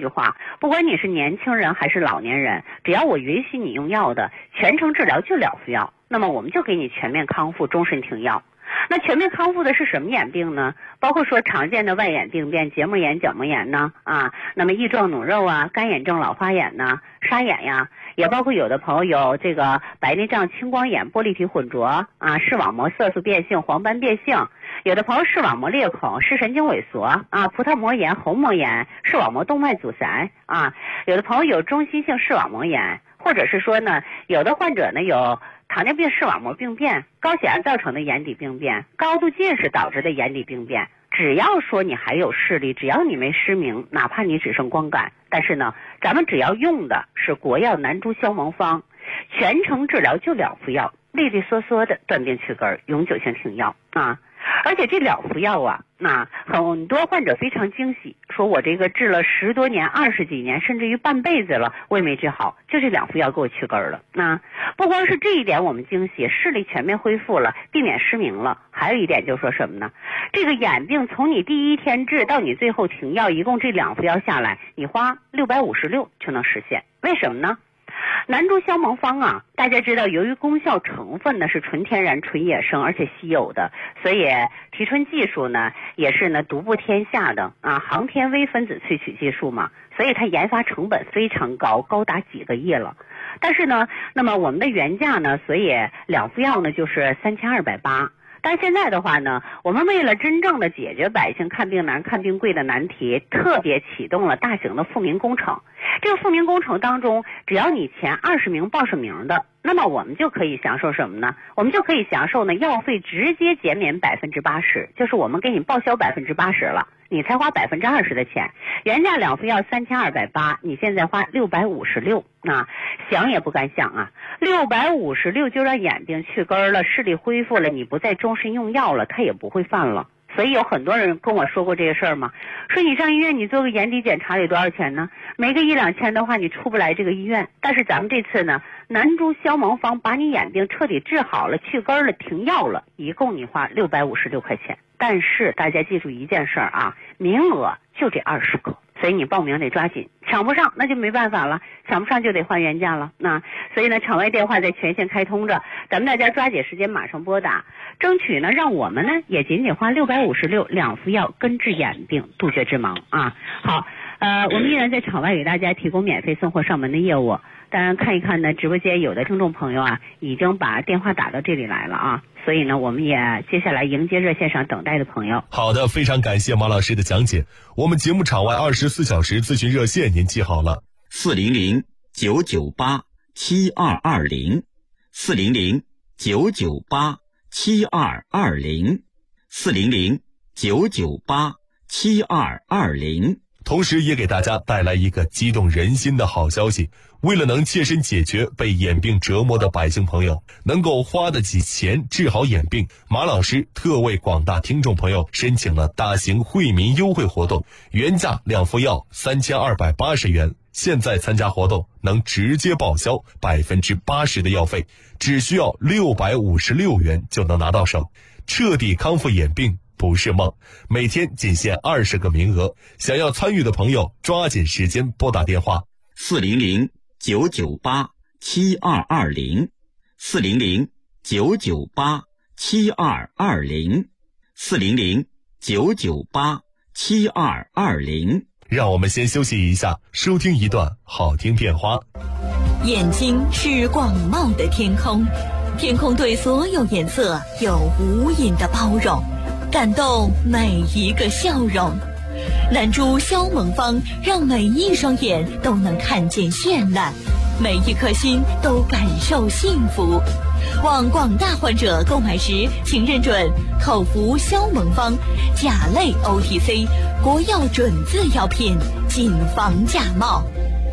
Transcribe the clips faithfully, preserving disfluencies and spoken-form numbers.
句话，不管你是年轻人还是老年人，只要我允许你用药的，全程治疗就了服药，那么我们就给你全面康复，终身停药。那全面康复的是什么眼病呢？包括说常见的外眼病变，结膜炎、角膜炎呢，啊，那么翼状脓肉啊，干眼症、老花眼呢，沙眼呀，也包括有的朋友有这个白内障、青光眼、玻璃体混浊啊，视网膜色素变性、黄斑变性，有的朋友视网膜裂孔、视神经萎缩啊，葡萄膜炎、虹膜炎、视网膜动脉阻塞啊，有的朋友有中心性视网膜炎，或者是说呢，有的患者呢有糖尿病视网膜病变、高血压造成的眼底病变、高度近视导致的眼底病变。只要说你还有视力，只要你没失明，哪怕你只剩光感，但是呢，咱们只要用的是国药南珠消蒙方，全程治疗就了服药，利利索索的断病去根，永久性停药啊！而且这了服药啊，那很多患者非常惊喜，说我这个治了十多年、二十几年，甚至于半辈子了，我也没治好，就这两服药给我去根了。那不光是这一点我们惊喜，视力全面恢复了，避免失明了。还有一点就是说什么呢？这个眼病从你第一天治到你最后停药，一共这两服药下来，你花六百五十六就能实现。为什么呢？南珠消蒙方啊，大家知道，由于功效成分呢是纯天然、纯野生，而且稀有的，所以提纯技术呢也是呢独步天下的啊，航天微分子萃取技术嘛，所以它研发成本非常高，高达几个亿了。但是呢，那么我们的原价呢，所以两副药呢就是三千二百八。但现在的话呢，我们为了真正的解决百姓看病难、看病贵的难题，特别启动了大型的富民工程。这个富民工程当中，只要你前二十名报上名的，那么我们就可以享受什么呢？我们就可以享受呢药费直接减免百分之八十，就是我们给你报销百分之八十了，你才花百分之二十的钱。原价两副药三千二百八，你现在花六百五十六，那想也不敢想啊！六百五十六就让眼病去根了，视力恢复了，你不再终身用药了，它也不会犯了。所以有很多人跟我说过这个事儿嘛，说你上医院你做个眼底检查得多少钱呢？没个一两千的话你出不来这个医院。但是咱们这次呢，南珠消蒙方把你眼病彻底治好了，去根了，停药了，一共你花六百五十六块钱。但是大家记住一件事儿啊，名额就这二十个，所以你报名得抓紧，抢不上那就没办法了，抢不上就得换原价了。那所以呢，场外电话在全线开通着，咱们大家抓紧时间马上拨打，争取呢让我们呢也仅仅花六百五十六两副药根治眼病，杜绝致盲啊。好，呃，我们依然在场外给大家提供免费送货上门的业务。当然看一看呢，直播间有的听众朋友啊已经把电话打到这里来了啊，所以呢我们也接下来迎接热线上等待的朋友。 好的，非常感谢马老师的讲解。我们节目场外二十四小时咨询热线您记好了， 四零零九九八七二二零，四零零九九八七二二零，四零零九九八七二二零。 同时也给大家带来一个激动人心的好消息，为了能切身解决被眼病折磨的百姓朋友能够花得起钱治好眼病，马老师特为广大听众朋友申请了大型惠民优惠活动，原价两副药三千二百八十元，现在参加活动能直接报销百分之八十的药费，只需要六百五十六元就能拿到手，彻底康复眼病不是梦，每天仅限二十个名额，想要参与的朋友抓紧时间拨打电话四零零九九八七二二零，四零零九九八七二二零，四零零九九八七二二零。 让我们先休息一下，收听一段好听片花。 眼睛是广袤的天空，天空对所有颜色有无垠的包容，感动每一个笑容。南珠消蒙方让每一双眼都能看见绚烂，每一颗心都感受幸福。望广大患者购买时，请认准口服消蒙方甲类 O T C 国药准字药品，谨防假冒。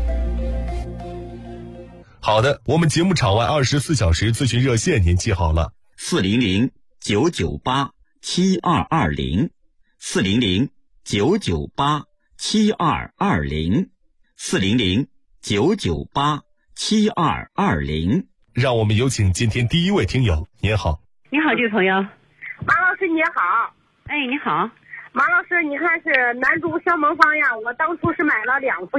好的，我们节目场外二十四小时咨询热线您记好了， 四零零九九八七二二零，四零零九九八七二二零，四零零九九八七二二零。 让我们有请今天第一位听友。您好。 你好，这位朋友。 马老师你好。 哎，你好。 马老师，你看是南珠消蒙方呀，我当初是买了两副